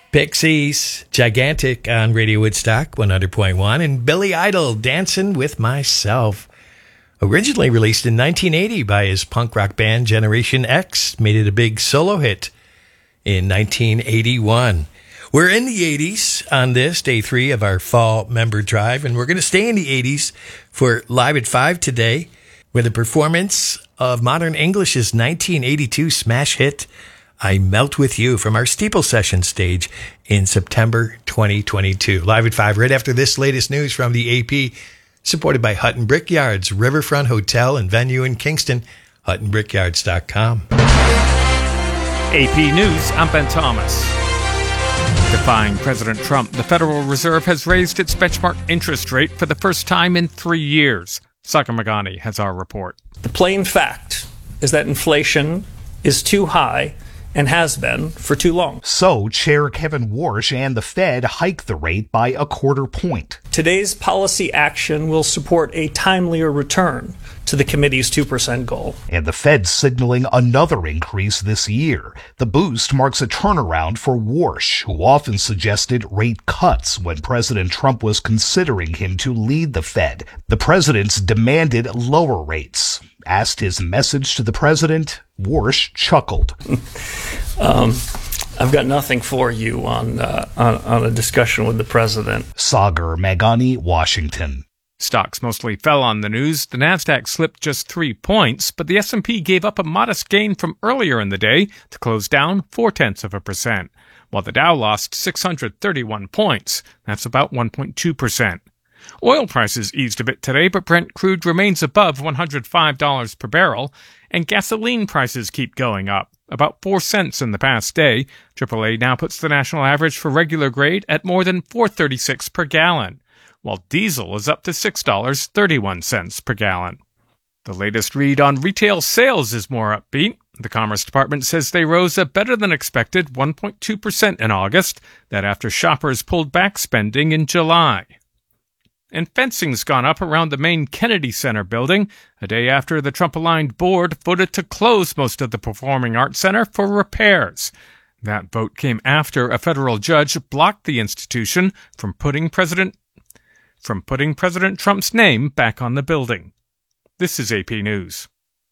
Pixies, Gigantic on Radio Woodstock 100.1, and Billy Idol, Dancing with Myself. Originally released in 1980 by his punk rock band Generation X, made it a big solo hit in 1981. We're in the 80s on this, day 3 of our fall member drive, and we're going to stay in the 80s for Live at 5 today with a performance of Modern English's 1982 smash hit, I Melt With You, from our Steeple Session stage in September 2022. Live at 5, right after this latest news from the AP, supported by Hutton Brickyards, Riverfront Hotel and Venue in Kingston, huttonbrickyards.com. AP News, I'm Ben Thomas. Defying President Trump, the Federal Reserve has raised its benchmark interest rate for the first time in 3 years. Sagar Meghani has our report. The plain fact is that inflation is too high and has been for too long. So, Chair Kevin Warsh and the Fed hiked the rate by a quarter point. Today's policy action will support a timelier return to the committee's 2% goal. And the Fed's signaling another increase this year. The boost marks a turnaround for Warsh, who often suggested rate cuts when President Trump was considering him to lead the Fed. The president's demanded lower rates. Asked his message to the president, Warsh chuckled. I've got nothing for you on a discussion with the president. Sagar Meghani, Washington. Stocks mostly fell on the news. The Nasdaq slipped just 3 points, but the S&P gave up a modest gain from earlier in the day to close down 0.4%, while the Dow lost 631 points. That's about 1.2%. Oil prices eased a bit today, but Brent crude remains above $105 per barrel, and gasoline prices keep going up, about 4 cents in the past day. AAA now puts the national average for regular grade at more than $4.36 per gallon, while diesel is up to $6.31 per gallon. The latest read on retail sales is more upbeat. The Commerce Department says they rose a better-than-expected 1.2% in August, that after shoppers pulled back spending in July. And fencing's gone up around the main Kennedy Center building, a day after the Trump-aligned board voted to close most of the Performing Arts Center for repairs. That vote came after a federal judge blocked the institution from putting President Trump's name back on the building. This is AP News.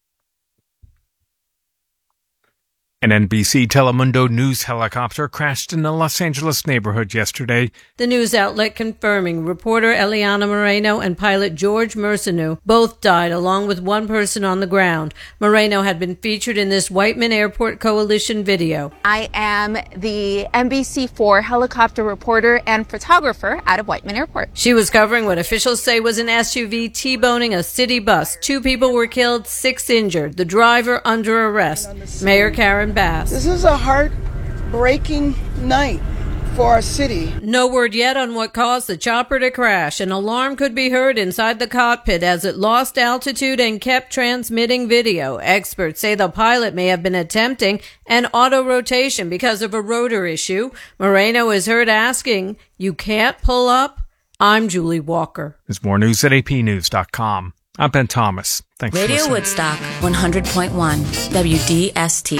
An NBC Telemundo news helicopter crashed in the Los Angeles neighborhood yesterday. The news outlet confirming reporter Eliana Moreno and pilot George Merceneau both died, along with one person on the ground. Moreno had been featured in this Whiteman Airport Coalition video. I am the NBC4 helicopter reporter and photographer out of Whiteman Airport. She was covering what officials say was an SUV T-boning a city bus. 2 people were killed, 6 injured. The driver under arrest. Mayor Karen Bass. This is a heartbreaking night for our city. No word yet on what caused the chopper to crash. An alarm could be heard inside the cockpit as it lost altitude and kept transmitting video. Experts say the pilot may have been attempting an auto-rotation because of a rotor issue. Moreno is heard asking, "You can't pull up?" I'm Julie Walker. There's more news at apnews.com. I'm Ben Thomas. Thanks for Radio listening. Woodstock 100.1 WDST.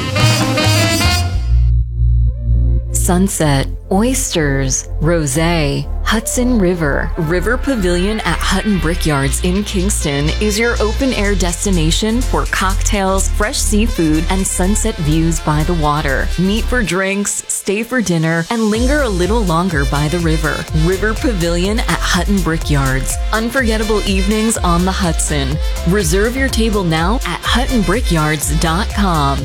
Sunset, oysters, rosé, Hudson River. River Pavilion at Hutton Brickyards in Kingston is your open-air destination for cocktails, fresh seafood, and sunset views by the water. Meet for drinks, stay for dinner, and linger a little longer by the river. River Pavilion at Hutton Brickyards. Unforgettable evenings on the Hudson. Reserve your table now at huttonbrickyards.com.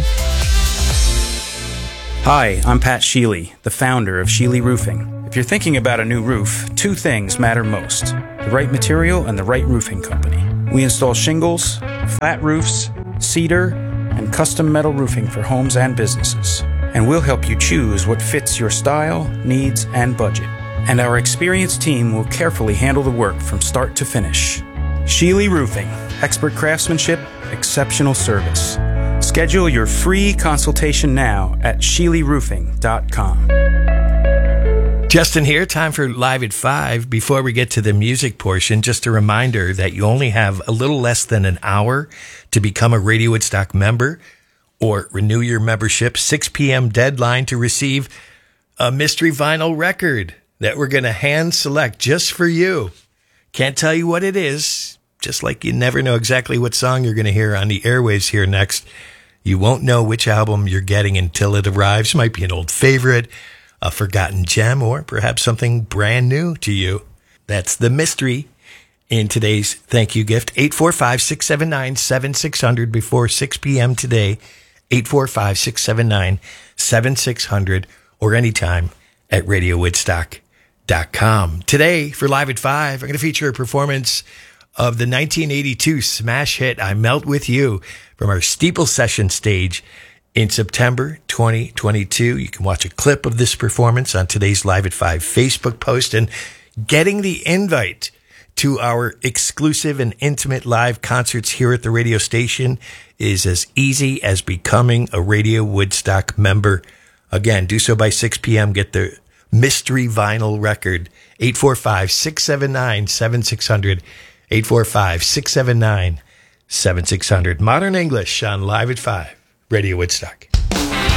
Hi, I'm Pat Sheely, the founder of Sheely Roofing. If you're thinking about a new roof, 2 things matter most: the right material and the right roofing company. We install shingles, flat roofs, cedar, and custom metal roofing for homes and businesses. And we'll help you choose what fits your style, needs, and budget. And our experienced team will carefully handle the work from start to finish. Sheely Roofing. Expert craftsmanship, exceptional service. Schedule your free consultation now at SheelyRoofing.com. Justin here, time for Live at 5. Before we get to the music portion, just a reminder that you only have a little less than an hour to become a Radio Woodstock member or renew your membership. 6 p.m. deadline to receive a mystery vinyl record that we're going to hand select just for you. Can't tell you what it is, just like you never know exactly what song you're going to hear on the airwaves here next. You won't know which album you're getting until it arrives. Might be an old favorite, a forgotten gem, or perhaps something brand new to you. That's the mystery in today's thank you gift. 845-679-7600 before 6 p.m. today. 845-679-7600 or anytime at RadioWoodstock.com. Today, for Live at 5, I'm going to feature a performance of the 1982 smash hit I Melt With You from our Steeple Session stage in September 2022. You can watch a clip of this performance on today's Live at 5 Facebook post. And getting the invite to our exclusive and intimate live concerts here at the radio station is as easy as becoming a Radio Woodstock member. Again, do so by 6 p.m. Get the mystery vinyl record. 845-679-7600. 845-679-7600. Modern English on Live at 5. Radio Woodstock.